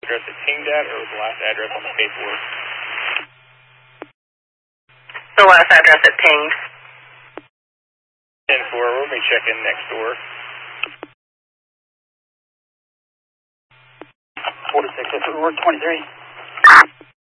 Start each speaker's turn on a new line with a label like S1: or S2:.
S1: Address it pinged at, or was the last address on the paperwork?
S2: The last address it pinged.
S1: 10-4, let me check in next door. 46, that's Route 23.